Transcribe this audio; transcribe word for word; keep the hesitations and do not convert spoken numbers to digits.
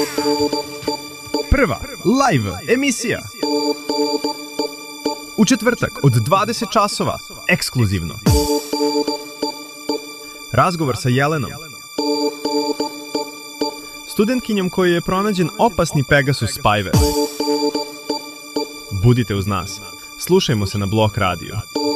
Prva live emisija. U četvrtak od dvadeset časova, ekskluzivno. Razgovor sa Jelenom, studentkinjom kojoj je pronađen opasni Pegasus spyware. Budite uz nas. Slušajmo se na Blok Radio.